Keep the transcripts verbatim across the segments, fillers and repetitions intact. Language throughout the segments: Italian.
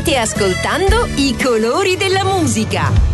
State ascoltando I colori della musica.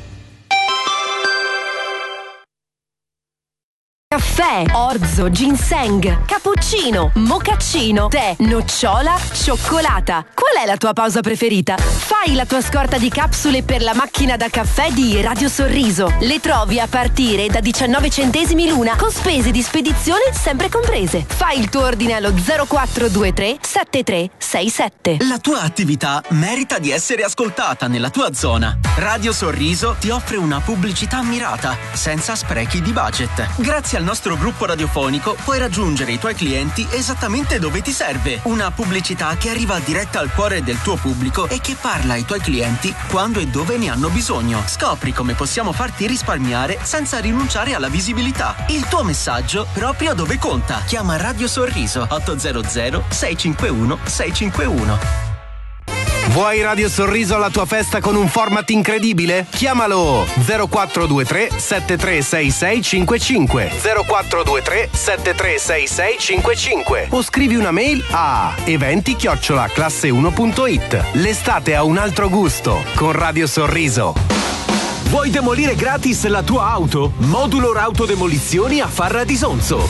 Caffè, orzo, ginseng, cappuccino, mocaccino, tè, nocciola, cioccolata. Qual è la tua pausa preferita? Fai la tua scorta di capsule per la macchina da caffè di Radio Sorriso. Le trovi a partire da diciannove centesimi l'una, con spese di spedizione sempre comprese. Fai il tuo ordine allo zero quattro due tre sette tre sei sette. La tua attività merita di essere ascoltata nella tua zona. Radio Sorriso ti offre una pubblicità mirata, senza sprechi di budget. Grazie al nostro gruppo radiofonico puoi raggiungere i tuoi clienti esattamente dove ti serve. Una pubblicità che arriva diretta al cuore del tuo pubblico e che parla ai tuoi clienti quando e dove ne hanno bisogno. Scopri come possiamo farti risparmiare senza rinunciare alla visibilità. Il tuo messaggio proprio dove conta. Chiama Radio Sorriso otto zero zero sei cinque uno sei cinque uno. Vuoi Radio Sorriso alla tua festa con un format incredibile? Chiamalo zero quattro due tre sette tre sei sei cinque cinque zero quattro due tre sette tre sei sei cinque cinque o scrivi una mail a eventi chiocciola classe uno punto it. L'estate ha un altro gusto con Radio Sorriso. Vuoi demolire gratis la tua auto? Modulor Autodemolizioni a Farra di Sonzo.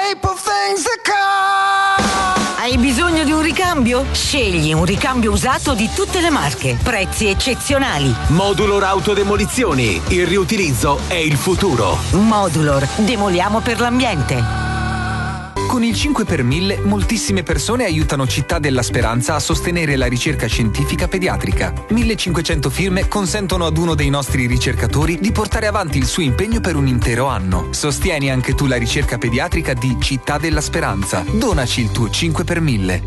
Hai bisogno di un ricambio? Scegli un ricambio usato di tutte le marche. Prezzi eccezionali. Modulor Autodemolizioni. Il riutilizzo è il futuro. Modulor. Demoliamo per l'ambiente. Con il cinque per mille moltissime persone aiutano Città della Speranza a sostenere la ricerca scientifica pediatrica. millecinquecento firme consentono ad uno dei nostri ricercatori di portare avanti il suo impegno per un intero anno. Sostieni anche tu la ricerca pediatrica di Città della Speranza. Donaci il tuo cinque per mille.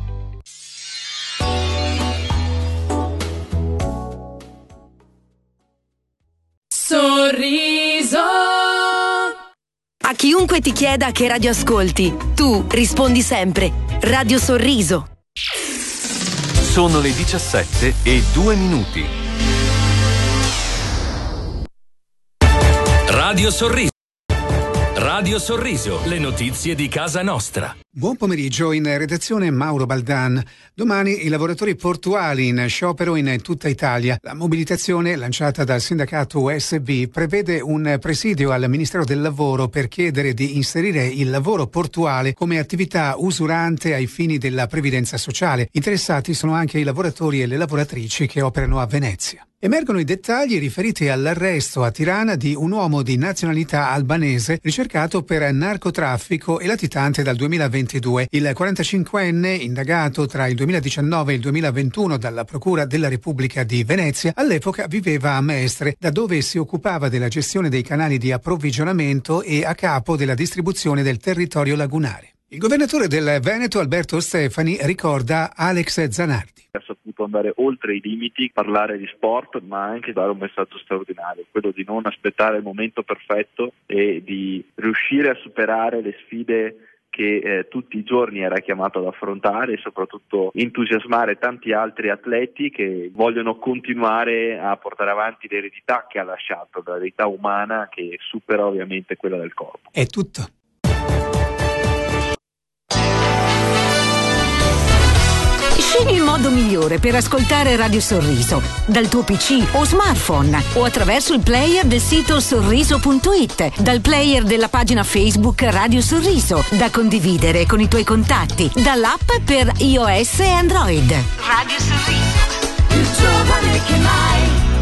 Sorriso. A chiunque ti chieda che radio ascolti, tu rispondi sempre Radio Sorriso. Sono le diciassette e due minuti. Radio Sorriso. Radio Sorriso, le notizie di casa nostra. Buon pomeriggio, in redazione Mauro Baldan. Domani i lavoratori portuali in sciopero in tutta Italia. La mobilitazione lanciata dal sindacato U S B prevede un presidio al Ministero del Lavoro per chiedere di inserire il lavoro portuale come attività usurante ai fini della previdenza sociale. Interessati sono anche i lavoratori e le lavoratrici che operano a Venezia. Emergono i dettagli riferiti all'arresto a Tirana di un uomo di nazionalità albanese ricercato per narcotraffico e latitante dal duemilaventidue. Il quarantacinquenne, indagato tra il duemiladiciannove e il duemilaventuno dalla Procura della Repubblica di Venezia, all'epoca viveva a Mestre, da dove si occupava della gestione dei canali di approvvigionamento e a capo della distribuzione del territorio lagunare. Il governatore del Veneto, Alberto Stefani, ricorda Alex Zanardi. Ha saputo andare oltre i limiti, parlare di sport, ma anche dare un messaggio straordinario, quello di non aspettare il momento perfetto e di riuscire a superare le sfide che eh, tutti i giorni era chiamato ad affrontare e soprattutto entusiasmare tanti altri atleti che vogliono continuare a portare avanti l'eredità che ha lasciato, l'eredità umana che supera ovviamente quella del corpo. È tutto. Scegli il modo migliore per ascoltare Radio Sorriso, dal tuo P C o smartphone o attraverso il player del sito sorriso punto it, dal player della pagina Facebook Radio Sorriso, da condividere con i tuoi contatti, dall'app per iOS e Android. Radio Sorriso, più giovane che mai.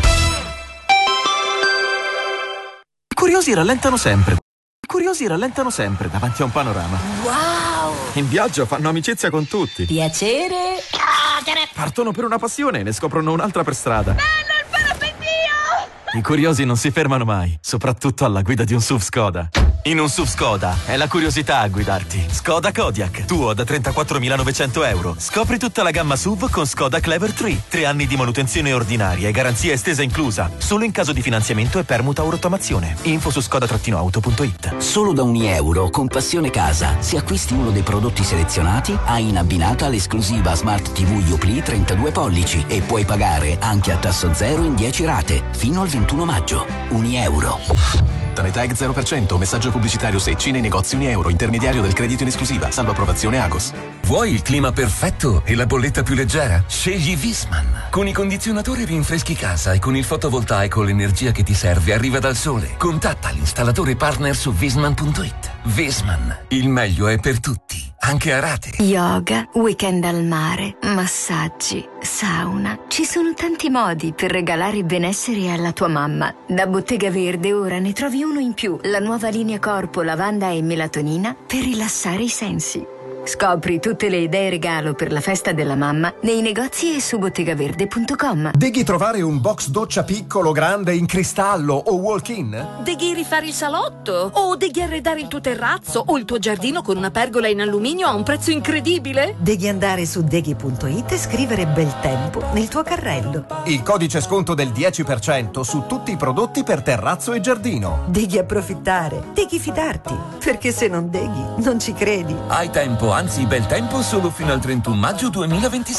I curiosi rallentano sempre. I curiosi rallentano sempre davanti a un panorama. Wow! In viaggio fanno amicizia con tutti. Piacere. Partono per una passione e ne scoprono un'altra per strada. Bello il parapendio! I curiosi non si fermano mai, soprattutto alla guida di un S U V Skoda. In un S U V Skoda è la curiosità a guidarti. Skoda Kodiaq, tuo da trentaquattromilanovecento euro. Scopri tutta la gamma S U V con Skoda Clever tre. Tre anni di manutenzione ordinaria e garanzia estesa inclusa. Solo in caso di finanziamento e permuta o rottamazione. Info su skoda auto punto it. Solo da un euro con Passione Casa. Se acquisti uno dei prodotti selezionati, hai in abbinata l'esclusiva Smart T V Youpli trentadue pollici e puoi pagare anche a tasso zero in dieci rate fino al ventuno maggio. Un euro. Nettag zero per cento. Messaggio pubblicitario secci nei negozi Unieuro. Intermediario del credito in esclusiva. Salvo approvazione Agos. Vuoi il clima perfetto e la bolletta più leggera? Scegli Visman. Con i condizionatori rinfreschi casa e con il fotovoltaico l'energia che ti serve arriva dal sole. Contatta l'installatore partner su visman punto it. Visman. Il meglio è per tutti, anche a rate. Yoga, weekend al mare, massaggi, sauna. Ci sono tanti modi per regalare benessere alla tua mamma. Da Bottega Verde ora ne trovi uno in più. La nuova linea corpo, lavanda e melatonina per rilassare i sensi. Scopri tutte le idee regalo per la festa della mamma nei negozi e su bottegaverde punto com. Devi trovare un box doccia piccolo, grande, in cristallo o walk-in? Devi rifare il salotto? O devi arredare il tuo terrazzo o il tuo giardino con una pergola in alluminio a un prezzo incredibile? Devi andare su deghi punto it e scrivere bel tempo nel tuo carrello. Il codice sconto del dieci per cento su tutti i prodotti per terrazzo e giardino. Devi approfittare, devi fidarti, perché se non deghi non ci credi. Hai tempo, anzi bel tempo, solo fino al trentuno maggio duemilaventisei.